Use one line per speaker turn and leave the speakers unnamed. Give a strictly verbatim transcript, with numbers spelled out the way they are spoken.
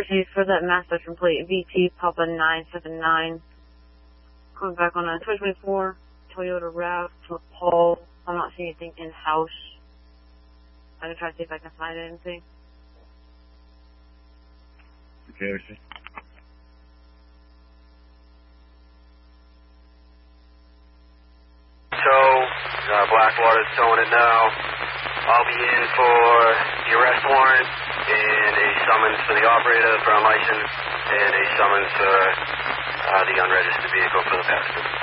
received for that mass spectrum plate V T Papa nine seven nine. Coming back on a twenty twenty-four Toyota RAV to Paul. I'm not seeing anything in-house. I'm going to try to see if I can find anything.
Okay, Ocean.
So, uh, Blackwater's towing it now. I'll be in for the arrest warrant and a summons for the operator for unlicensed and a summons for uh, the unregistered vehicle for the passenger.